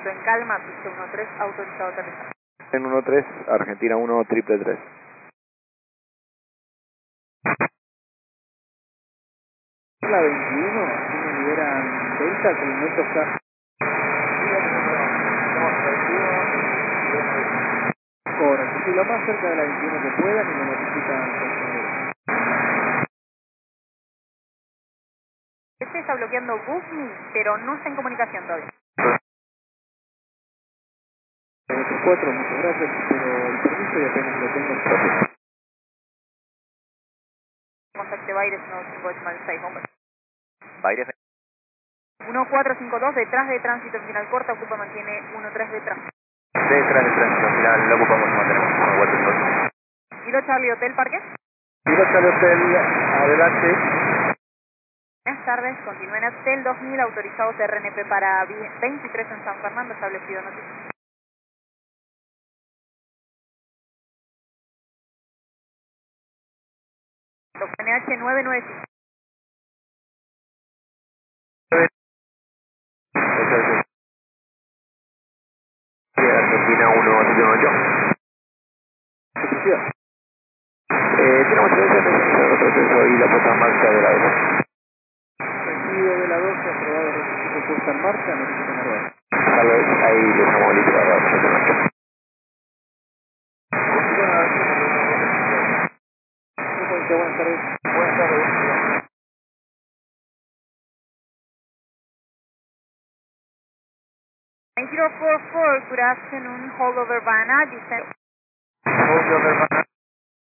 Viento en calma, pista 13, autorizado a aterrizar. En 13, Argentina 1, 333. La 21, aquí me liberan Delta, que el momento está... Correcto, sí, lo más cerca de la 21 que puedan y me notifican. Este está bloqueando Booking, pero no está en comunicación todavía. 4, muchas gracias, pero el permiso y apenas lo tengo. Contacte Baires 1586, hombre. Baires. 1452, detrás de tránsito en final corta, ocupa, mantiene 13 detrás. Detrás del tránsito final, lo ocupamos, no tenemos vuelta. Kilo Charlie Hotel Parque. Kilo Charlie Hotel, adelante. Buenas tardes, continúen Hotel 2000, autorizado RNP para 23 en San Fernando, establecido noticia. NH 995. Argentina 1, 8. Tenemos el proceso y la puesta en marcha de la 2. Recibido de la 12, aprobado el requisito puesta en marcha, notifican a Rodas. Tal vez ahí les damos listo a la Buenas tardes. Buenas tardes. 9044, good afternoon, hold over Vanna, descent. Hold over